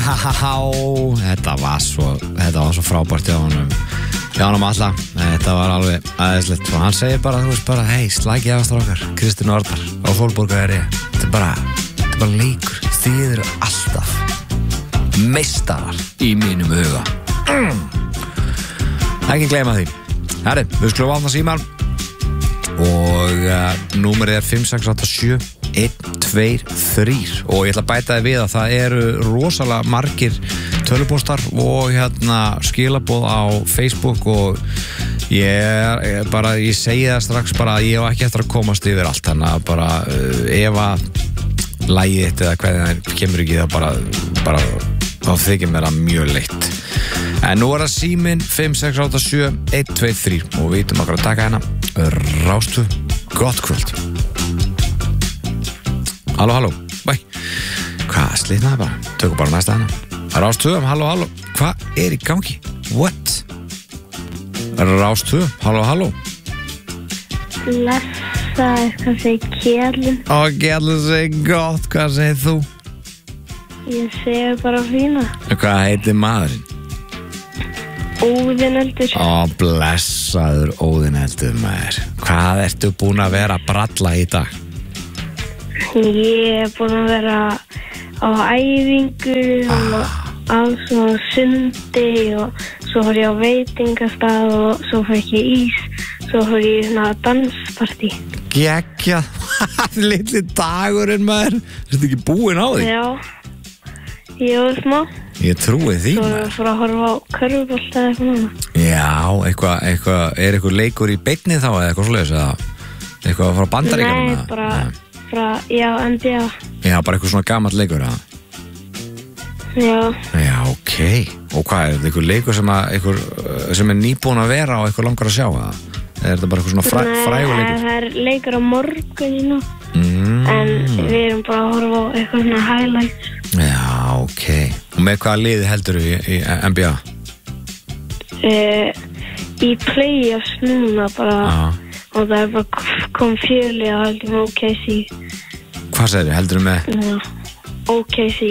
Þetta var svo frábært hjá honum alla. Þetta var alveg aðeinslegt og hann segir bara, þú veist bara, hei, slagið af strákar, Kristinn og Arnar á Fólborgari. Þetta er bara leikur, þið eru alltaf meistarar í mínum huga. Ekki gleyma því. Herri, við skulum opna síman og númerið er 5687 123 og ég ætla að bæta þið við að það eru rosalega margir tölvupóstar og skilaboð á Facebook og ég segi það strax bara að ég hef ekki eftir að komast yfir allt, þannig að bara ef að lagið þitt eða hvernig það kemur ekki það bara þá þykir mér það mjög leitt. En nú er það síminn 5687 123 og við vitum okkur að taka hérna Rástu, gott kvöld. Halló, bæ. Hvað slitnaði bara? Tökum bara næsta hana. Rástu, halló. Hvað er í gangi? What? Rástu, halló. Blessaður, hvað segir Kjellin? Kjellin segir gott, hvað segir þú? Ég segir bara fína. Hvað heitir maðurinn? Óðineldur. Blessaður Óðineldur maður. Hvað ertu búin að vera að bralla í dag? Ég er búin að vera á æfingu og á svona sundi og svo fór ég á veitingastað og svo fór ég ís, svo fór ég í svona danspartí. Geggjað, litli dagurinn maður. Ertu ekki búin á því? Já, ég var smá. Ég trúi því maður. Svo fór að horfa á körfubolta eða eitthvað núna. Já, er eitthvað leikur í beinni þá eða eitthvað svoleiðis eða eitthvað frá Bandaríkjunum? Nei, bara já, NBA. Já, bara eitthvað svona gamall leikur, eða? Já, ok. Og hvað, er þetta eitthvað leikur sem er nýbúin að vera og eitthvað langar að sjá, eða? Er þetta bara eitthvað svona frægur leikur? Nei, það er leikur á morgun í nú. En við erum bara að horfa á eitthvað svona highlights. Já, ok. Og með hvaða liði heldur í NBA? Í playoffs núna bara, og það er bara kom fjörli að heldur með OKC. Hvað segir þið, heldur þið með? OKC.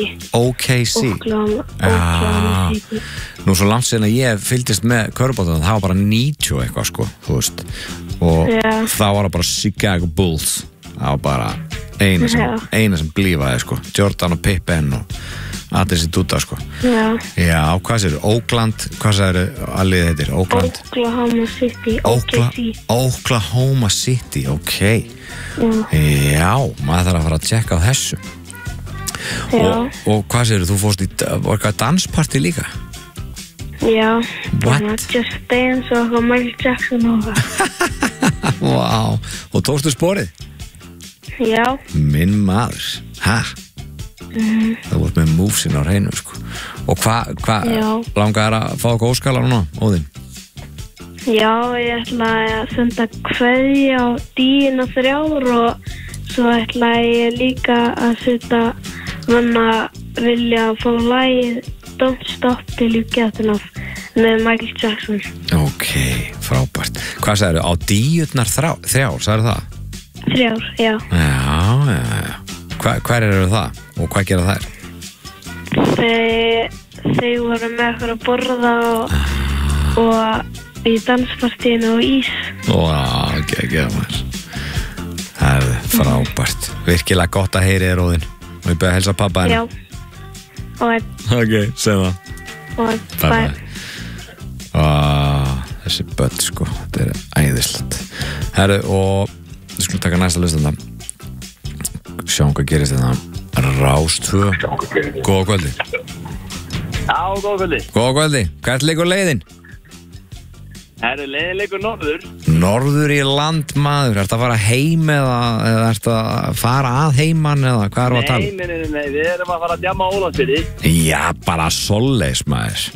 Oklahoma City. Nú svo langt síðan að ég fylgdist með körfubolta, það var bara 90 eitthvað sko, þú veist. Og það var bara Chicago Bulls. Það var bara eina sem blífaði sko. Jordan og Pippen og allir þessi dúta sko. Já, hvað segir þið? Oakland, hvað segir þið að liðið heitir? Oklahoma City, OKC. Oklahoma City, ok. Já, maður þarf að fara að tjekka á þessu. Og hvað segir þú fórst í dansparti líka? Já, Just Dance og Michael Jackson og það. Vá, og tókstu sporið? Já. Minn maður, það voru með movesin á hreinu sko. Og hvað langar að fá okkur óskala núna, Óðinn? Já, ég ætla að senda kveðja á Díina 3 og svo ætla ég líka að setja vilja fá lagið Don't Stop Till You Get Enough með Michael Jackson. Ok, frábært. Hvað sagðir þú? Á Díurnar 3, sagðir það? 3, já. Já. Hver eru það? Og hvað gera þær? Þau voru með okkur að borða og í danspartíinu og ís. Ekki maður. Það er frábært. Virkilega gott að heyri þér, Óðinn. Og ég byrja að helsa pabba henni. Já. Ok, segð það. Bye. Þessi börn sko, þetta er æðislegt. Herru, og við skulum taka næsta listanda. Sjáum hvað gerist þetta. Rástvö. Góða kvöldi. Já, góða kvöldi. Góða kvöldi. Hvert liggur leiðin? Leiðin liggur norður. Norður í land, maður. Ertu að fara heim eða ertu að fara að heiman eða hvað erum við að tala? Nei, við erum að fara að djamma á Ólafsfirði. Já, bara svoleiðis, maður.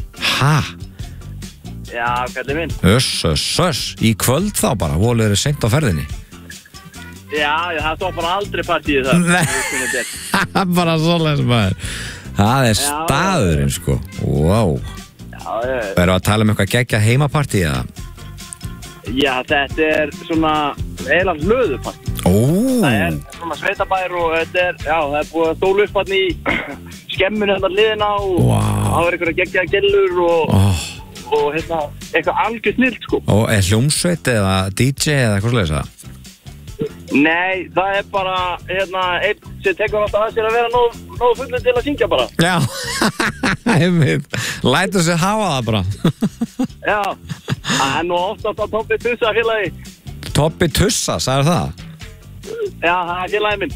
Já, kallið minn. Í kvöld þá bara, volið eru seint á ferðinni. Já, það stoppar aldrei partíið það. Nei, bara svoleiðis, maður. Það er staðurinn, sko. Wow. Verður að tala um eitthvað geggja heimapartí eða? Já, þetta er svona eiginlega hlöðupartí. Það er svona sveitabær og þetta er, það er búið að stóla upp hann í skemmun hérna hliðina og það var einhverja geggjaða gellur og hérna, eitthvað algjör snilt, sko. Og hljómsveit eða DJ eða hvað slags það? Nei, það bara, hérna, einn sem tekur alltaf að sér að vera nógu fullur til að syngja bara. Já, lætur sig hafa það bara. Já, það nú oftast á Toppi Tussa félagi. Toppi Tussa, sagði það? Já, það félagi minn.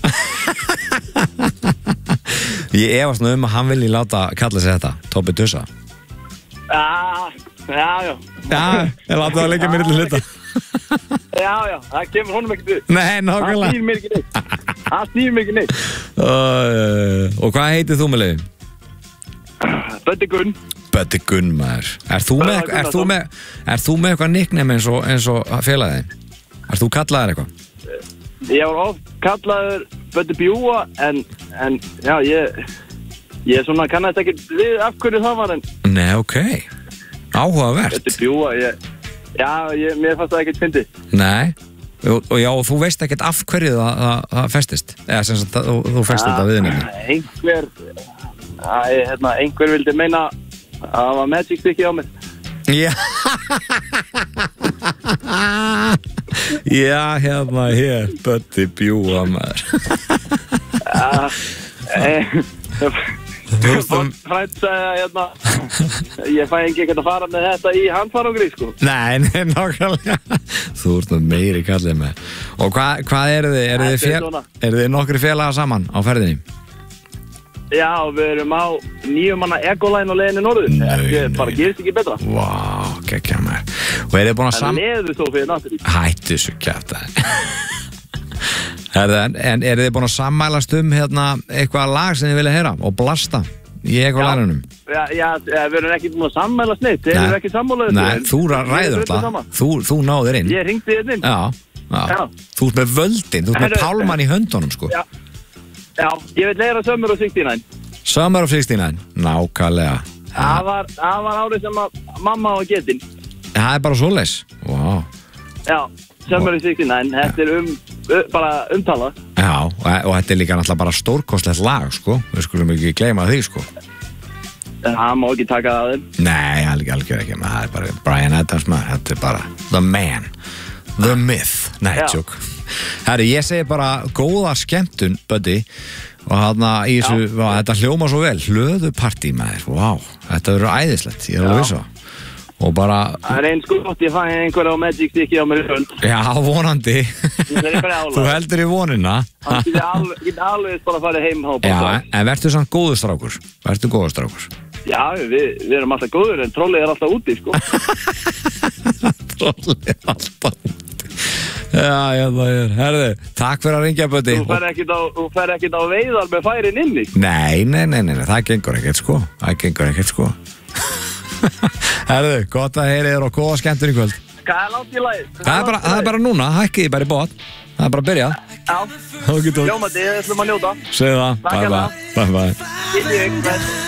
Ég efast nú að hann vilji láta kalla sig þetta, Toppi Tussa. Já. Já, ég láta það líka mér til hluta. Já, það kemur honum ekkert við. Nei, nákvæmlega. Það snýr mér ekki neitt. Og hvað heitir þú með leiðin? Böddi Gunn. Böddi Gunn, maður. Er þú með eitthvað nickname eins og félagið? Er þú kallaður eitthvað? Ég var oft kallaður Böddi Bjúa, en já, ég svona kannast ekki við af hverju það var en... Nei, ok. Áhugavert. Böddi Bjúa, mér fannst það ekkert fyndið. Nei, og já, þú veist ekkert af hverju það festist? Eða sem sagt, þú festist þetta við henni? Einhver vildi meina að það var magic stickið á mér. Já. Já, hérna, hér, Böddi Bjúa, maður. Frænt sagði að ég fæ ekki ekkert að fara með þetta í handfarangri, sko. Nei, nákvæmlega. Þú ert nú meiri kallið með. Og hvað eru þið nokkri félagar saman á ferðinni? Já, við erum á 9 manna Egoline á leiðinni norður. Það bara gerist ekki betra. Vá, geggja maður. Og eru þið búin að Það leður svo fyrir náttúrulega. Hættu svo kjafta. En eru þið búin að sammælast hérna eitthvað lag sem þið vilja heyra og blasta í eitthvað lagunum? Já, við erum ekki búin að sammælast neitt. Þeir eru ekki sammálaðið. Nei, þú ræður það. Þú náður inn. Ég hringdi þér inn. Já. Þú ert með völdin, þú ert með pálmann í höndunum, sko. Já, ég vil leira Summer of 69. Summer of 69, nákvæmlega. Það var árið sem að mamma var getin. Það bara svoleiðis. Wow. Já, Summer of 69, þetta bara umtalað. Já, og þetta líka náttúrulega bara stórkostlegt lag, sko. Við skulum ekki gleyma því, sko. Það má ekki taka það þeim. Nei, algjör ekki. Það bara Bryan Adams, maður. Þetta bara the man, the myth. Nei, tjók. Herri, ég segi bara góða skemmtun, Böddi, og í þessu, þetta hljóma svo vel, hlöðupartí maður, vá, þetta verður æðislegt, ég alveg viss það. Og bara... Það eins gott, ég fæ einhverja á Magic Sticky á mér í hönd. Já, vonandi. Þú heldur í vonina. Það getur alveg bara að fara heim á. Já, en verður samt góður strákur. Já, við erum alltaf góður, en trollið alltaf úti, sko. Trollið alltaf úti. Já, það herðu, takk fyrir að ringja, Böddi. Þú fer ekkert á veiðar með færin inni. Nei, það gengur ekkert, sko. Herðu, gott að heyri þér og góða skemmtun í kvöld. Hvað er langt í lagið? Það er bara núna, hækkið bara í bót. Það er bara að byrja. Já, ljómandi, við ætlum að njóta. Segðu það, bye. Bye.